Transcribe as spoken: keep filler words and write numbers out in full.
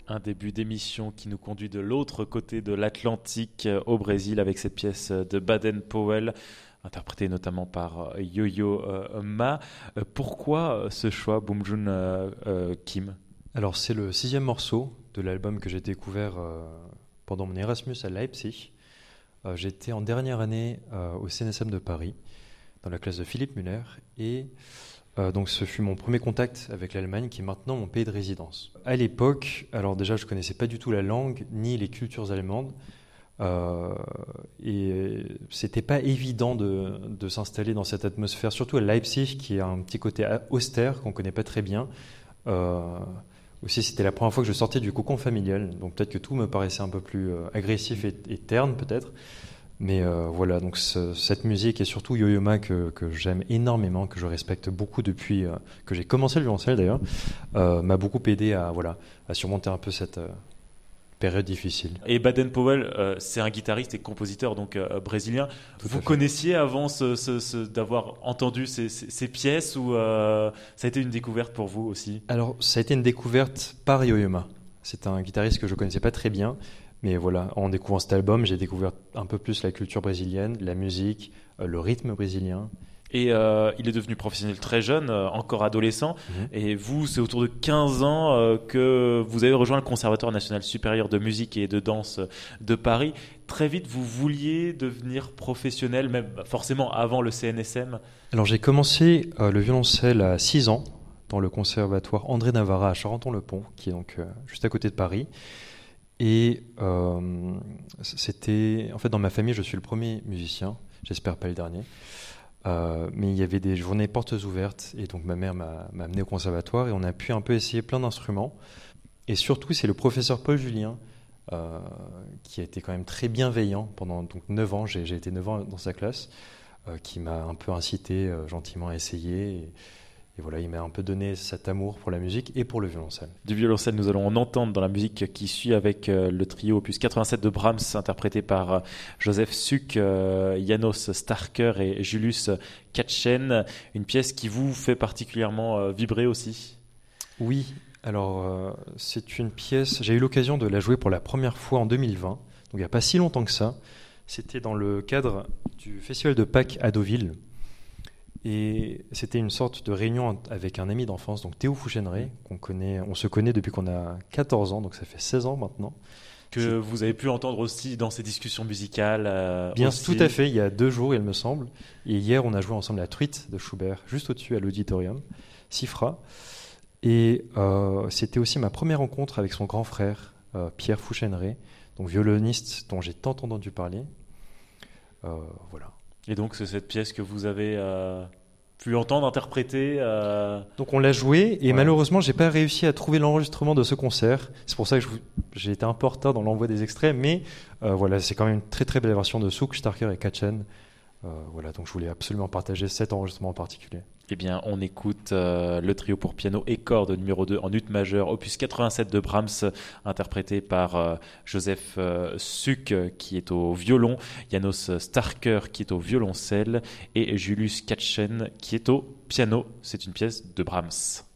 Un début d'émission qui nous conduit de l'autre côté de l'Atlantique, euh, au Brésil, avec cette pièce de Baden-Powell, interprétée notamment par euh, Yo-Yo euh, Ma. Euh, pourquoi ce choix, Boom Jun euh, euh, Kim? Alors c'est le sixième morceau de l'album que j'ai découvert euh, pendant mon Erasmus à Leipzig. Euh, j'étais en dernière année euh, au C N S M de Paris, dans la classe de Philippe Muller, et euh, donc ce fut mon premier contact avec l'Allemagne, qui est maintenant mon pays de résidence. À l'époque, alors déjà je connaissais pas du tout la langue ni les cultures allemandes, euh, et c'était pas évident de, de s'installer dans cette atmosphère, surtout à Leipzig, qui a un petit côté austère qu'on connaît pas très bien. Euh, aussi, c'était la première fois que je sortais du cocon familial, donc peut-être que tout me paraissait un peu plus euh, agressif et, et terne peut-être. Mais euh, voilà, donc ce, cette musique et surtout Yo-Yo Ma que, que j'aime énormément, que je respecte beaucoup depuis euh, que j'ai commencé le violoncelle d'ailleurs, euh, m'a beaucoup aidé à, voilà, à surmonter un peu cette euh, période difficile. Et Baden-Powell, euh, c'est un guitariste et compositeur donc euh, brésilien. Tout Vous à fait. connaissiez avant ce, ce, ce, d'avoir entendu ces, ces, ces pièces ou euh, ça a été une découverte pour vous aussi? Alors, ça a été une découverte par Yo-Yo Ma. C'est un guitariste que je connaissais pas très bien. Mais voilà, en découvrant cet album, j'ai découvert un peu plus la culture brésilienne, la musique, euh, le rythme brésilien. Et euh, il est devenu professionnel très jeune, euh, encore adolescent. Mmh. Et vous, c'est autour de quinze ans euh, que vous avez rejoint le Conservatoire national supérieur de musique et de danse de Paris. Très vite, vous vouliez devenir professionnel, même forcément avant le C N S M. Alors, j'ai commencé euh, le violoncelle à six ans dans le Conservatoire André Navarra à Charenton-le-Pont, qui est donc euh, juste à côté de Paris. Et euh, c'était, en fait, dans ma famille, je suis le premier musicien, j'espère pas le dernier. Euh, mais il y avait des journées portes ouvertes, et donc ma mère m'a, m'a amené au conservatoire, et on a pu un peu essayer plein d'instruments. Et surtout, c'est le professeur Paul Julien euh, qui a été quand même très bienveillant pendant donc neuf ans. J'ai, j'ai été neuf ans dans sa classe, euh, qui m'a un peu incité euh, gentiment à essayer. Et, Et voilà, il m'a un peu donné cet amour pour la musique et pour le violoncelle. Du violoncelle, nous allons en entendre dans la musique qui suit avec euh, le trio opus quatre-vingt-sept de Brahms, interprété par euh, Joseph Suk, euh, János Starker et Julius Katchen. Une pièce qui vous fait particulièrement euh, vibrer aussi. Oui, alors euh, c'est une pièce, j'ai eu l'occasion de la jouer pour la première fois en deux mille vingt, donc il n'y a pas si longtemps que ça. C'était dans le cadre du festival de Pâques à Deauville. Et c'était une sorte de réunion avec un ami d'enfance, donc Théo Fouchenray, qu'on connaît, on se connaît depuis qu'on a quatorze ans, donc ça fait seize ans maintenant. Que C'est... vous avez pu entendre aussi dans ces discussions musicales. Euh, Bien, aussi. Tout à fait, il y a deux jours, il me semble. Et hier, on a joué ensemble la Truite de Schubert, juste au-dessus à l'auditorium, Sifra. Et euh, c'était aussi ma première rencontre avec son grand frère, euh, Pierre Fouchenray, donc violoniste dont j'ai tant entendu parler. Euh, voilà. Et donc, c'est cette pièce que vous avez euh, pu entendre, interpréter euh... Donc, on l'a joué, et ouais. Malheureusement, j'ai pas réussi à trouver l'enregistrement de ce concert. C'est pour ça que je vous... j'ai été un peu en retard dans l'envoi des extraits, mais euh, voilà, c'est quand même une très très belle version de Suk, Starker et Katchen. Euh, voilà, donc je voulais absolument partager cet enregistrement en particulier. Eh bien, on écoute euh, le trio pour piano et cordes numéro deux en ut majeur, opus quatre-vingt-sept de Brahms, interprété par euh, Joseph euh, Suk, qui est au violon, János Starker, qui est au violoncelle, et Julius Katchen, qui est au piano. C'est une pièce de Brahms.